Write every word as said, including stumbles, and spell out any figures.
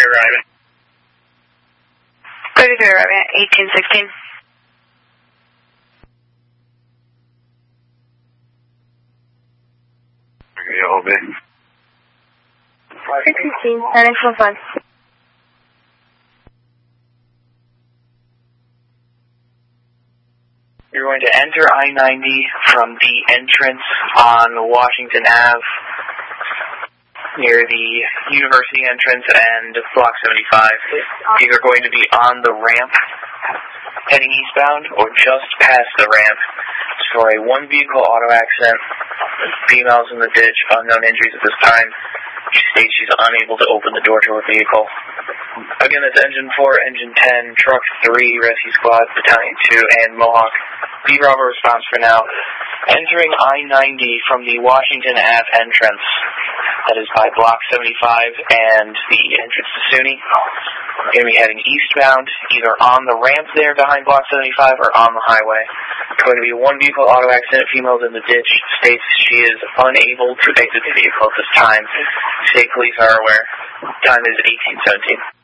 arriving. thirty-three arriving at eighteen sixteen. Yeah, O B. six sixteen, nine X one five. You're going to enter I ninety from the entrance on Washington Avenue near the University entrance and Block seventy-five. You're going to be on the ramp heading eastbound or just past the ramp. It's for a one-vehicle auto accident. Females in the ditch, unknown injuries at this time. She states she's unable to open the door to her vehicle. Again, that's Engine four, Engine ten, Truck three, Rescue Squad, Battalion two, and Mohawk. Be Bravo response for now. Entering I ninety from the Washington Avenue entrance. That is by Block seventy-five and the entrance to SUNY. We're going to be heading eastbound, either on the ramp there behind Block seventy-five or on the highway. It's going to be a one-vehicle auto accident. Female in the ditch states she is unable to exit the vehicle at this time. State police are aware. Time is eighteen seventeen.